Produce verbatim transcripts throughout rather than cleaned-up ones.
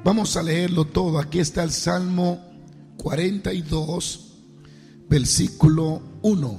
Vamos a leerlo todo. Aquí está el Salmo cuarenta y dos, versículo uno.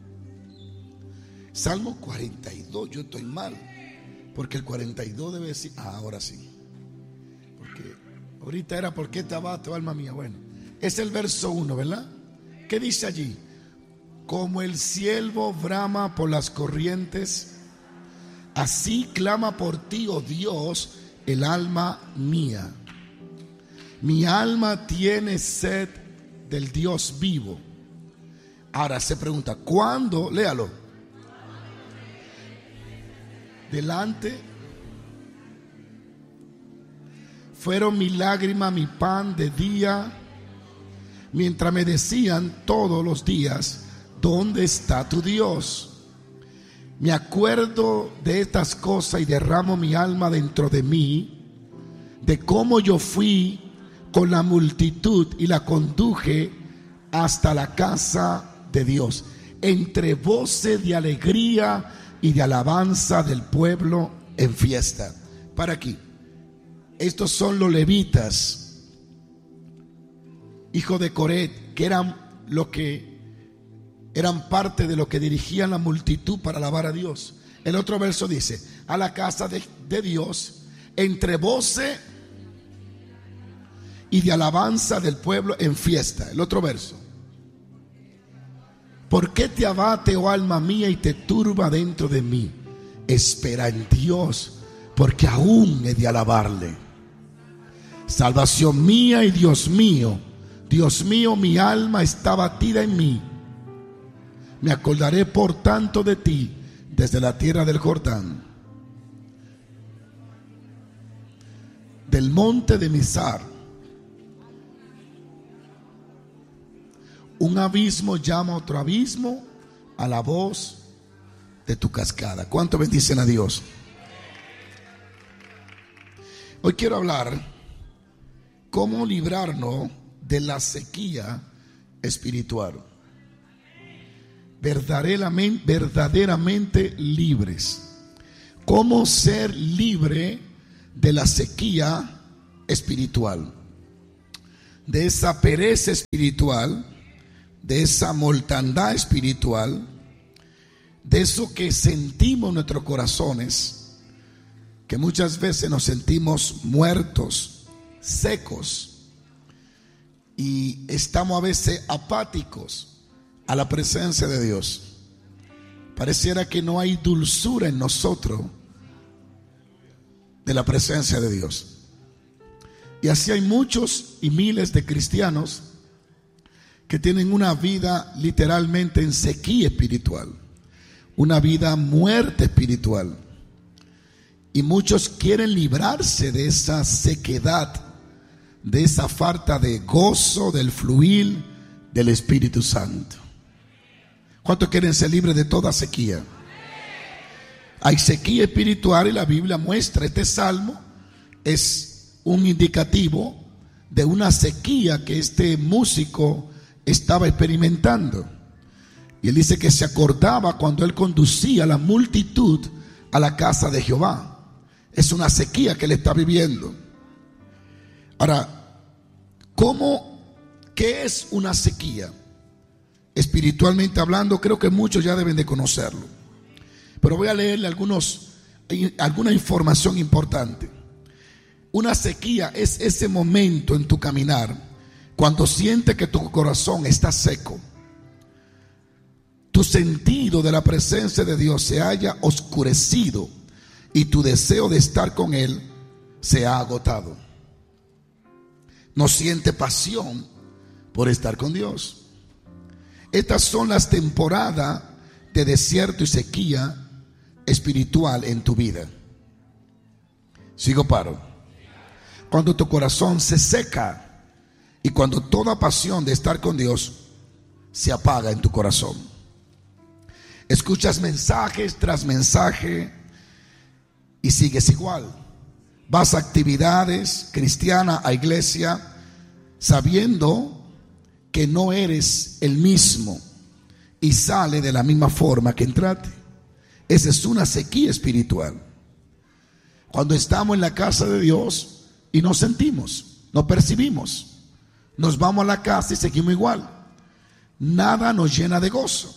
Salmo cuarenta y dos, yo estoy mal, porque el cuarenta y dos debe decir, ah, ahora sí, porque ahorita era ¿por qué te abates, alma mía? Bueno, es el verso uno, ¿verdad? ¿Qué dice allí? Como el ciervo brama por las corrientes, así clama por ti, oh Dios, el alma mía. Mi alma tiene sed del Dios vivo. Ahora se pregunta, ¿cuándo? Léalo. Delante fueron mi lágrima, mi pan de día, mientras me decían todos los días, ¿dónde está tu Dios? Me acuerdo de estas cosas y derramo mi alma dentro de mí, de cómo yo fui con la multitud y la conduje hasta la casa de Dios, entre voces de alegría y de alabanza del pueblo en fiesta. Para aquí, estos son los levitas, hijos de Coret, que eran lo que eran parte de lo que dirigían la multitud para alabar a Dios. El otro verso dice, a la casa de, de Dios, entre voces y de alabanza del pueblo en fiesta. El otro verso, ¿por qué te abate, oh alma mía, y te turba dentro de mí? Espera en Dios, porque aún he de alabarle. Salvación mía y Dios mío, Dios mío, mi alma está batida en mí. Me acordaré por tanto de ti desde la tierra del Jordán, del monte de Mizar. Un abismo llama a otro abismo a la voz de tu cascada. ¿Cuánto bendicen a Dios? Hoy quiero hablar cómo librarnos de la sequía espiritual. Verdaderamente, verdaderamente libres. Cómo ser libre de la sequía espiritual, de esa pereza espiritual, de esa mortandad espiritual, de eso que sentimos en nuestros corazones, que muchas veces nos sentimos muertos, secos, y estamos a veces apáticos a la presencia de Dios. Pareciera que no hay dulzura en nosotros de la presencia de Dios. Y así hay muchos y miles de cristianos que tienen una vida literalmente en sequía espiritual, una vida muerta espiritual. Y muchos quieren librarse de esa sequedad, de esa falta de gozo, del fluir del Espíritu Santo. ¿Cuántos quieren ser libres de toda sequía? Hay sequía espiritual y la Biblia muestra, este salmo es un indicativo de una sequía que este músico estaba experimentando. Y él dice que se acordaba cuando él conducía a la multitud a la casa de Jehová. Es una sequía que él está viviendo. Ahora, ¿cómo, qué es una sequía? Espiritualmente hablando, creo que muchos ya deben de conocerlo, pero voy a leerle algunos, alguna información importante. Una sequía es ese momento en tu caminar cuando sientes que tu corazón está seco, tu sentido de la presencia de Dios se haya oscurecido y tu deseo de estar con Él se ha agotado. No siente pasión por estar con Dios. Estas son las temporadas de desierto y sequía espiritual en tu vida. Sigo paro. Cuando tu corazón se seca y cuando toda pasión de estar con Dios se apaga en tu corazón. Escuchas mensajes tras mensaje y sigues igual. Vas a actividades cristianas, a iglesia, sabiendo que no eres el mismo y sale de la misma forma que entraste. Esa es una sequía espiritual. Cuando estamos en la casa de Dios y no sentimos, no percibimos. Nos vamos a la casa y seguimos igual. Nada nos llena de gozo.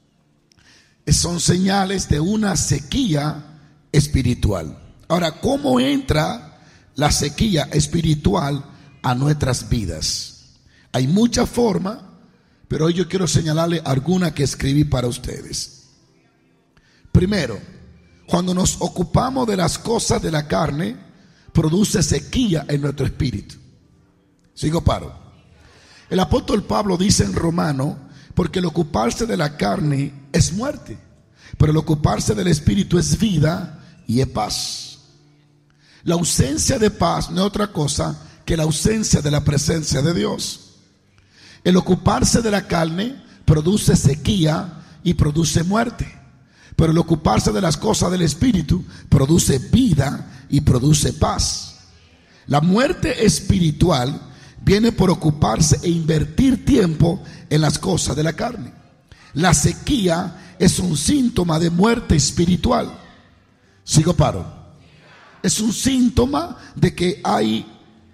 Son señales de una sequía espiritual. Ahora, ¿cómo entra la sequía espiritual a nuestras vidas? Hay muchas formas, pero hoy yo quiero señalarle alguna que escribí para ustedes. Primero, cuando nos ocupamos de las cosas de la carne, produce sequía en nuestro espíritu. Sigo paro. El apóstol Pablo dice en Romano, porque el ocuparse de la carne es muerte, pero el ocuparse del espíritu es vida y es paz. La ausencia de paz no es otra cosa que la ausencia de la presencia de Dios. El ocuparse de la carne produce sequía y produce muerte, pero el ocuparse de las cosas del espíritu produce vida y produce paz. La muerte espiritual viene por ocuparse e invertir tiempo en las cosas de la carne. La sequía es un síntoma de muerte espiritual. Sigo paro. Es un síntoma de que hay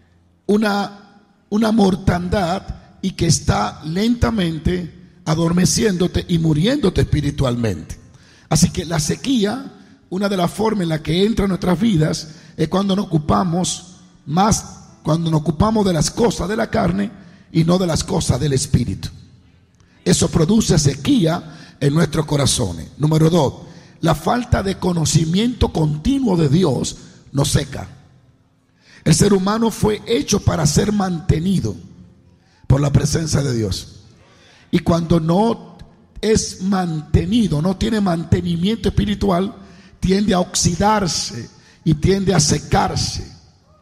una, una mortandad y que está lentamente adormeciéndote y muriéndote espiritualmente. Así que la sequía, una de las formas en la que entra en nuestras vidas, es cuando nos ocupamos más, cuando nos ocupamos de las cosas de la carne y no de las cosas del espíritu. Eso produce sequía en nuestros corazones. Número dos, la falta de conocimiento continuo de Dios nos seca. El ser humano fue hecho para ser mantenido por la presencia de Dios. Y cuando no es mantenido, no tiene mantenimiento espiritual, tiende a oxidarse y tiende a secarse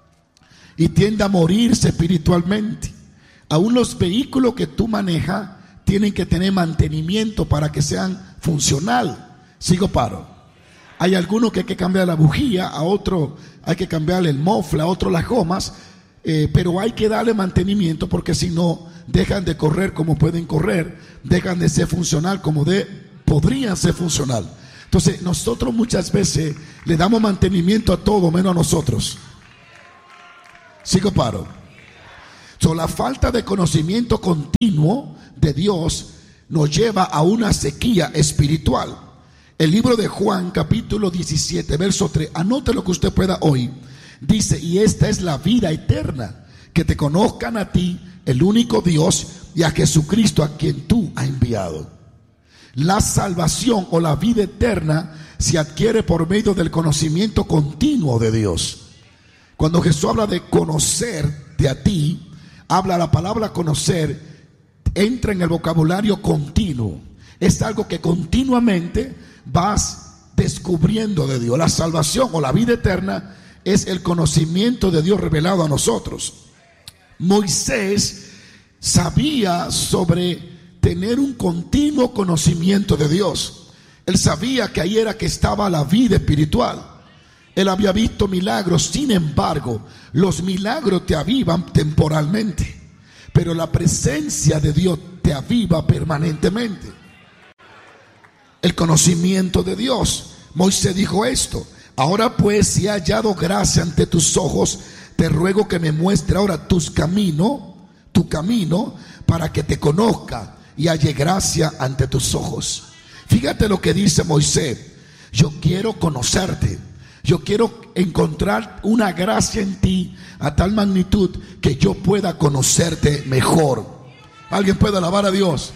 y tiende a morirse espiritualmente. Aún los vehículos que tú manejas tienen que tener mantenimiento para que sean funcional. Sigo paro. Hay algunos que hay que cambiar la bujía, a otro hay que cambiarle el mofle, a otro las gomas, eh, pero hay que darle mantenimiento porque si no dejan de correr como pueden correr, dejan de ser funcional como de, podrían ser funcional. Entonces nosotros muchas veces le damos mantenimiento a todo menos a nosotros. Sigo paro. So, la falta de conocimiento continuo de Dios nos lleva a una sequía espiritual. El libro de Juan, capítulo diecisiete, verso tres, anote lo que usted pueda hoy. Dice, y esta es la vida eterna, que te conozcan a ti, el único Dios, y a Jesucristo a quien tú has enviado. La salvación o la vida eterna se adquiere por medio del conocimiento continuo de Dios. Cuando Jesús habla de conocerte a ti, habla la palabra conocer, entra en el vocabulario continuo. Es algo que continuamente vas descubriendo de Dios. La salvación o la vida eterna es el conocimiento de Dios revelado a nosotros. Moisés sabía sobre tener un continuo conocimiento de Dios. Él sabía que ahí era que estaba la vida espiritual. Él había visto milagros, sin embargo, los milagros te avivan temporalmente, pero la presencia de Dios te aviva permanentemente. El conocimiento de Dios. Moisés dijo esto: ahora pues, si he hallado gracia ante tus ojos, te ruego que me muestre ahora tus caminos, tu camino, para que te conozca y halle gracia ante tus ojos. Fíjate lo que dice Moisés: yo quiero conocerte. Yo quiero encontrar una gracia en ti a tal magnitud que yo pueda conocerte mejor. ¿Alguien puede alabar a Dios?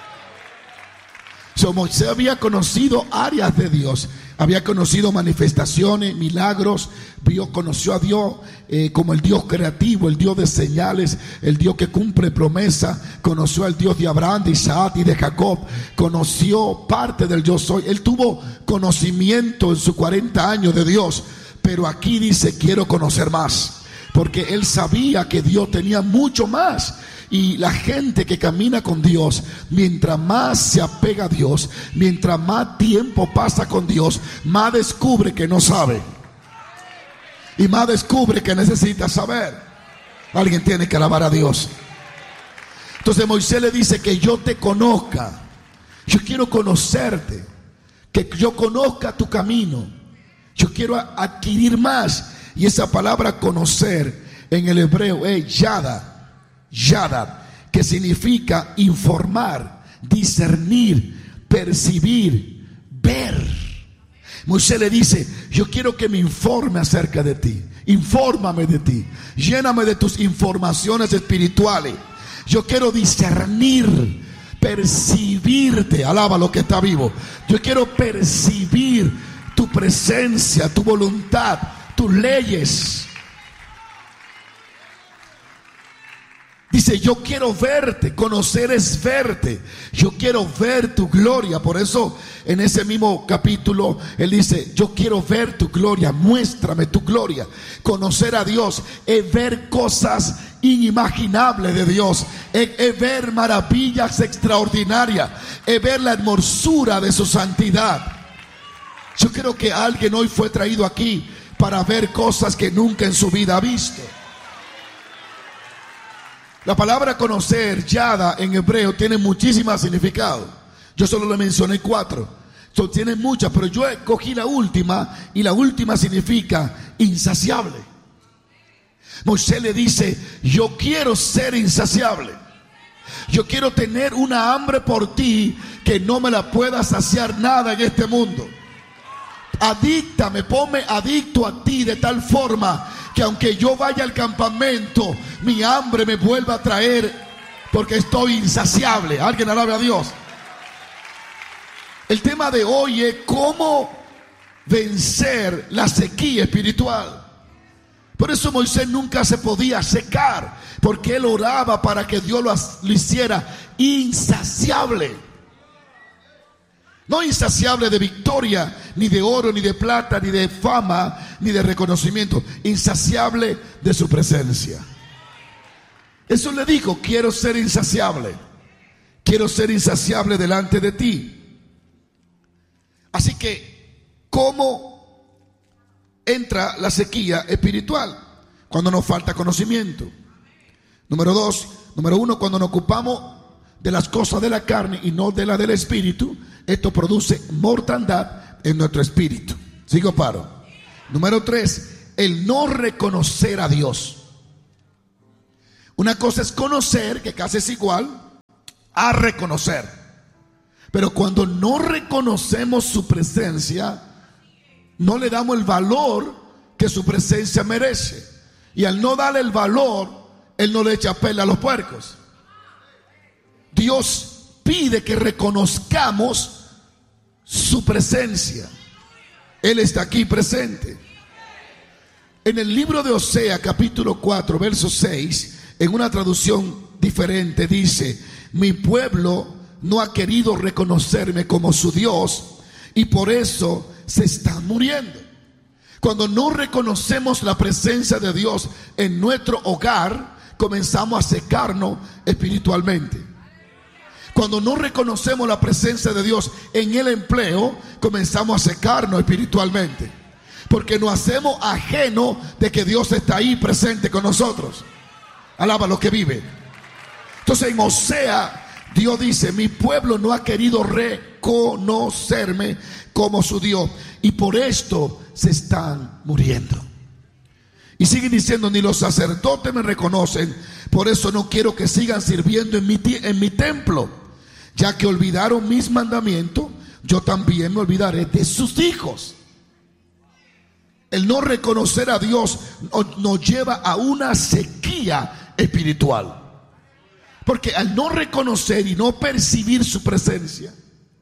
So, Moisés había conocido áreas de Dios, había conocido manifestaciones, milagros, vio, conoció a Dios eh, como el Dios creativo, el Dios de señales, el Dios que cumple promesa. Conoció al Dios de Abraham, de Isaac y de Jacob. Conoció parte del yo soy. Él tuvo conocimiento en sus cuarenta años de Dios, pero aquí dice quiero conocer más, porque él sabía que Dios tenía mucho más. Y la gente que camina con Dios, mientras más se apega a Dios, mientras más tiempo pasa con Dios, más descubre que no sabe y más descubre que necesita saber. Alguien tiene que alabar a Dios. Entonces Moisés le dice que yo te conozca. Yo quiero conocerte, que yo conozca tu camino. Yo quiero adquirir más. Y esa palabra conocer en el hebreo es yada, yada, que significa informar, discernir, percibir, ver. Moisés le dice: yo quiero que me informe acerca de ti. Infórmame de ti. Lléname de tus informaciones espirituales. Yo quiero discernir, percibirte. Alaba lo que está vivo. Yo quiero percibir tu presencia, tu voluntad, tus leyes. Dice: yo quiero verte. Conocer es verte. Yo quiero ver tu gloria. Por eso en ese mismo capítulo él dice: yo quiero ver tu gloria. Muéstrame tu gloria. Conocer a Dios es ver cosas inimaginables de Dios. Es, es ver maravillas extraordinarias. Es ver la hermosura de su santidad. Yo creo que alguien hoy fue traído aquí para ver cosas que nunca en su vida ha visto. La palabra conocer, yada, en hebreo tiene muchísimos significados. Yo solo le mencioné cuatro. So, tiene muchas, pero yo cogí la última, y la última significa insaciable. Moisés le dice: yo quiero ser insaciable. Yo quiero tener una hambre por ti que no me la pueda saciar nada en este mundo. Adíctame, ponme adicto a ti de tal forma que aunque yo vaya al campamento, mi hambre me vuelva a traer, porque estoy insaciable. Alguien alabe a Dios. El tema de hoy es cómo vencer la sequía espiritual. Por eso Moisés nunca se podía secar, porque él oraba para que Dios lo, lo hiciera insaciable. No insaciable de victoria, ni de oro, ni de plata, ni de fama, ni de reconocimiento. Insaciable de su presencia. Eso le dijo: quiero ser insaciable. Quiero ser insaciable delante de ti. Así que, ¿cómo entra la sequía espiritual? Cuando nos falta conocimiento. Número dos, número uno, cuando nos ocupamos de las cosas de la carne y no de la del espíritu. Esto produce mortandad en nuestro espíritu. Sigo, paro. Número tres, el no reconocer a Dios. Una cosa es conocer, que casi es igual a reconocer. Pero cuando no reconocemos su presencia, no le damos el valor que su presencia merece. Y al no darle el valor, él no le echa pela a los puercos. Dios pide que reconozcamos su presencia. Él está aquí presente. En el libro de Osea, capítulo cuatro, verso seis, en una traducción diferente dice: mi pueblo no ha querido reconocerme como su Dios, y por eso se están muriendo. Cuando no reconocemos la presencia de Dios en nuestro hogar, comenzamos a secarnos espiritualmente. Cuando no reconocemos la presencia de Dios en el empleo, comenzamos a secarnos espiritualmente, porque nos hacemos ajeno de que Dios está ahí presente con nosotros. Alaba lo que vive. Entonces en Osea, Dios dice: mi pueblo no ha querido reconocerme como su Dios, y por esto se están muriendo. Y sigue diciendo: ni los sacerdotes me reconocen, por eso no quiero que sigan sirviendo en mi, en mi templo. Ya que olvidaron mis mandamientos, yo también me olvidaré de sus hijos. El no reconocer a Dios nos lleva a una sequía espiritual. Porque al no reconocer y no percibir su presencia,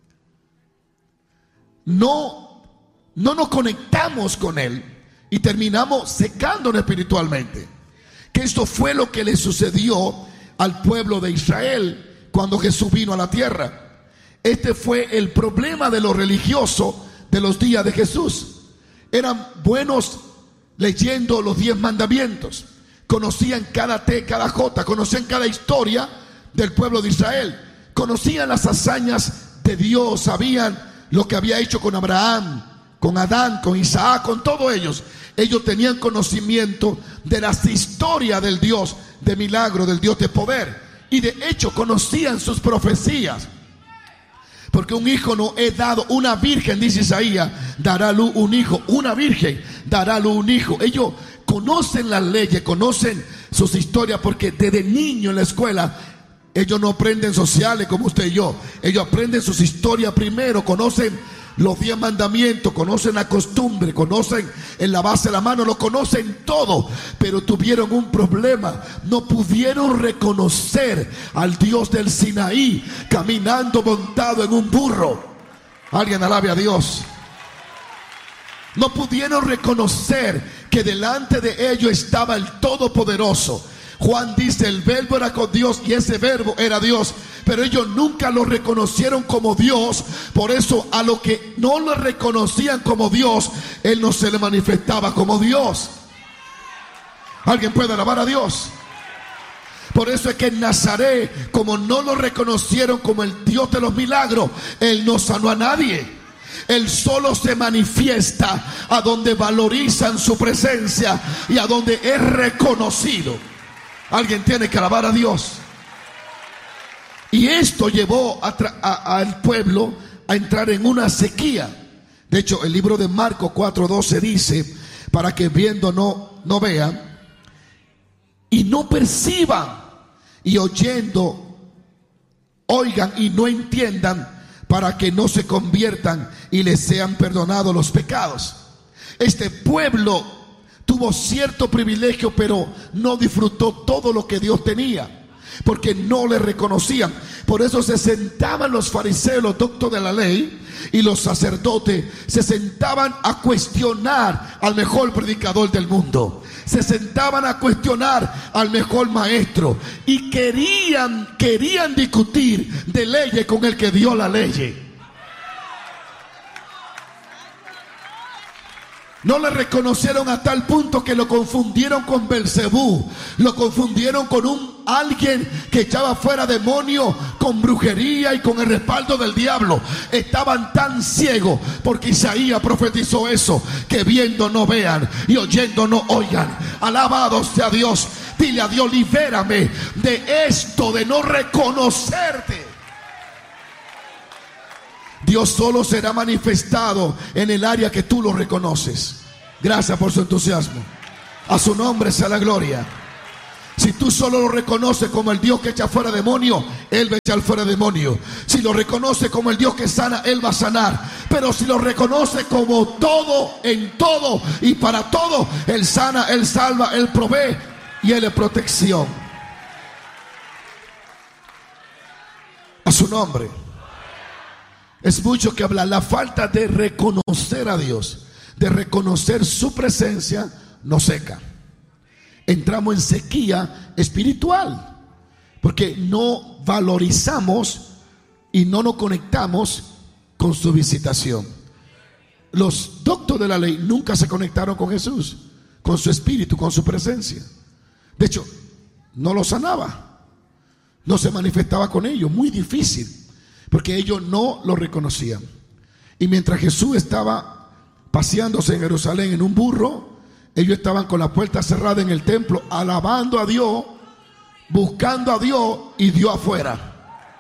no, no nos conectamos con Él y terminamos secándonos espiritualmente. Que esto fue lo que le sucedió al pueblo de Israel cuando Jesús vino a la tierra. Este fue el problema de los religiosos de los días de Jesús. Eran buenos leyendo los diez mandamientos, conocían cada T, cada J, conocían cada historia del pueblo de Israel, conocían las hazañas de Dios, sabían lo que había hecho con Abraham, con Adán, con Isaac, con todos ellos. Ellos tenían conocimiento de las historias del Dios de milagro, del Dios de poder. Y de hecho conocían sus profecías. Porque un hijo no he dado, una virgen, dice Isaías, dará luz un hijo. Una virgen dará luz un hijo. Ellos conocen las leyes, conocen sus historias, porque desde niño en la escuela ellos no aprenden sociales como usted y yo. Ellos aprenden sus historias primero, conocen los diez mandamientos, conocen la costumbre, conocen en la base de la mano, lo conocen todo, pero tuvieron un problema. No pudieron reconocer al Dios del Sinaí caminando montado en un burro. Alguien alabe a Dios. No pudieron reconocer que delante de ellos estaba el Todopoderoso. Juan dice: el verbo era con Dios y ese verbo era Dios. Pero ellos nunca lo reconocieron como Dios. Por eso a lo que no lo reconocían como Dios, Él no se le manifestaba como Dios. ¿Alguien puede alabar a Dios? Por eso es que en Nazaret, como no lo reconocieron como el Dios de los milagros, Él no sanó a nadie. Él solo se manifiesta a donde valorizan su presencia y a donde es reconocido. Alguien tiene que alabar a Dios. Y esto llevó a a, al pueblo a entrar en una sequía. De hecho, el libro de Marcos cuatro doce dice: para que viendo no, no vean, y no perciban, y oyendo oigan y no entiendan, para que no se conviertan y les sean perdonados los pecados. Este pueblo tuvo cierto privilegio, pero no disfrutó todo lo que Dios tenía, porque no le reconocían. Por eso se sentaban los fariseos, los doctores de la ley, y los sacerdotes se sentaban a cuestionar al mejor predicador del mundo. Se sentaban a cuestionar al mejor maestro y querían, querían discutir de leyes con el que dio la ley. No le reconocieron a tal punto que lo confundieron con Belcebú. Lo confundieron con un alguien que echaba fuera demonios con brujería y con el respaldo del diablo. Estaban tan ciegos, porque Isaías profetizó eso, que viendo no vean y oyendo no oigan. Alabado sea Dios. Dile a Dios: libérame de esto de no reconocerte. Dios solo será manifestado en el área que tú lo reconoces. Gracias por su entusiasmo. A su nombre sea la gloria. Si tú solo lo reconoces como el Dios que echa fuera demonios, Él va a echar fuera demonios. Si lo reconoce como el Dios que sana, Él va a sanar. Pero si lo reconoce como todo, en todo y para todo, Él sana, Él salva, Él provee y Él es protección. A su nombre. Es mucho que hablar. La falta de reconocer a Dios, de reconocer su presencia, nos seca. Entramos en sequía espiritual, porque no valorizamos y no nos conectamos con su visitación. Los doctores de la ley nunca se conectaron con Jesús, con su espíritu, con su presencia. De hecho, no los sanaba, no se manifestaba con ellos. Muy difícil, porque ellos no lo reconocían. Y mientras Jesús estaba paseándose en Jerusalén en un burro, ellos estaban con la puerta cerrada en el templo, alabando a Dios, buscando a Dios, y Dios afuera.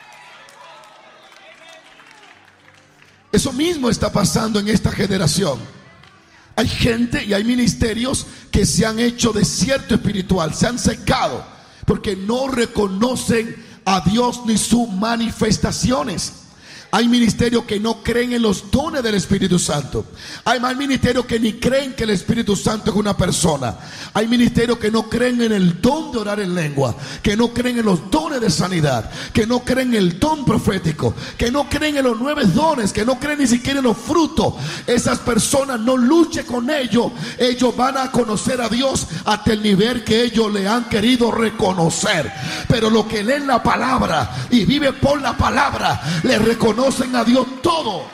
Eso mismo está pasando en esta generación. Hay gente y hay ministerios que se han hecho desierto espiritual, se han secado, porque no reconocen a Dios ni sus manifestaciones. Hay ministerios que no creen en los dones del Espíritu Santo. Hay más ministerios que ni creen que el Espíritu Santo es una persona. Hay ministerios que no creen en el don de orar en lengua, que no creen en los dones de sanidad, que no creen en el don profético, que no creen en los nueve dones, que no creen ni siquiera en los frutos. Esas personas, no luche con ellos. Ellos van a conocer a Dios hasta el nivel que ellos le han querido reconocer. Pero los que leen la palabra y viven por la palabra, le reconocen a Dios todo.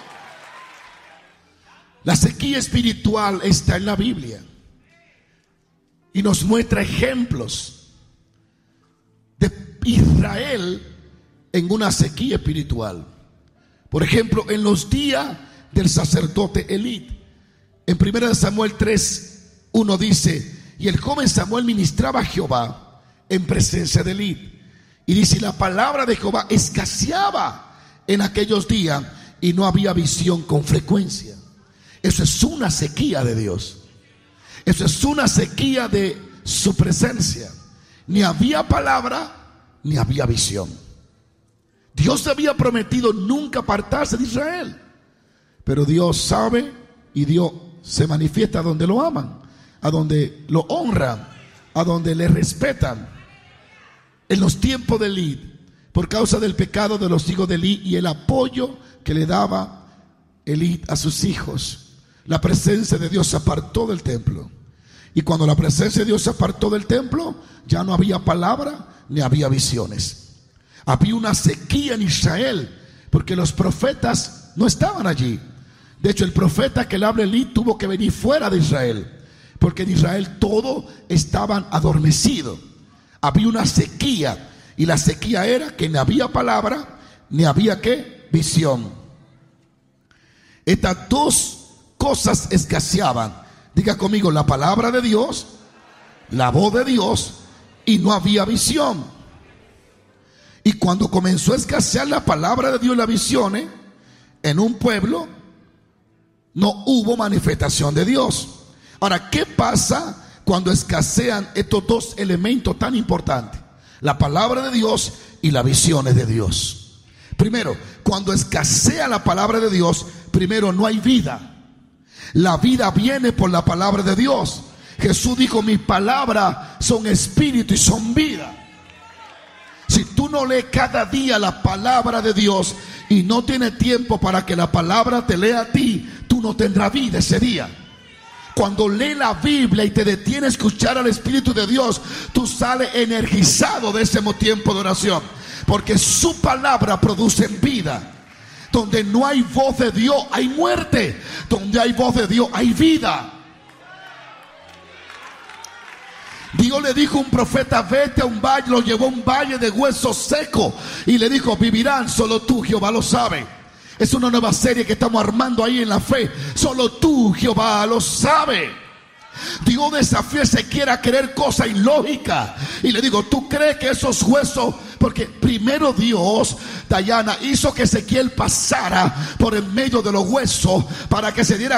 La sequía espiritual está en la Biblia y nos muestra ejemplos de Israel en una sequía espiritual. Por ejemplo, en los días del sacerdote Elí, en primera de Samuel tres uno dice: y el joven Samuel ministraba a Jehová en presencia de Elí, y dice: la palabra de Jehová escaseaba en aquellos días y no había visión con frecuencia. Eso es una sequía de Dios. Eso es una sequía de su presencia. Ni había palabra, ni había visión. Dios había prometido nunca apartarse de Israel, pero Dios sabe y Dios se manifiesta donde lo aman, a donde lo honran, a donde le respetan. En los tiempos de Elí, por causa del pecado de los hijos de Elí y el apoyo que le daba Elí a sus hijos, la presencia de Dios se apartó del templo. Y cuando la presencia de Dios se apartó del templo, ya no había palabra ni había visiones. Había una sequía en Israel porque los profetas no estaban allí. De hecho, el profeta que le habla Elí tuvo que venir fuera de Israel, porque en Israel todo estaban adormecidos. Había una sequía, y la sequía era que no había palabra ni había ¿qué? Visión. Estas dos cosas escaseaban. Diga conmigo, la palabra de Dios, la voz de Dios, y no había visión. Y cuando comenzó a escasear la palabra de Dios y las visiones en un pueblo, no hubo manifestación de Dios. Ahora, ¿qué pasa cuando escasean estos dos elementos tan importantes? La palabra de Dios y las visiones de Dios. Primero, cuando escasea la palabra de Dios, primero no hay vida. La vida viene por la palabra de Dios. Jesús dijo, mis palabras son espíritu y son vida. Si tú no lees cada día la palabra de Dios y no tienes tiempo para que la palabra te lea a ti, tú no tendrás vida ese día. Cuando lees la Biblia y te detienes a escuchar al Espíritu de Dios, tú sales energizado de ese tiempo de oración, porque su palabra produce vida. Donde no hay voz de Dios hay muerte. Donde hay voz de Dios hay vida. Dios le dijo a un profeta, vete a un valle, lo llevó a un valle de huesos secos y le dijo, vivirán, solo tú, Jehová, lo sabe. Es una nueva serie que estamos armando ahí en la fe. Solo tú, Jehová, lo sabe. Dios desafía a Ezequiel a creer cosas ilógicas. Y le digo, ¿tú crees que esos huesos? Porque primero Dios, Dayana, hizo que Ezequiel pasara por en medio de los huesos para que se diera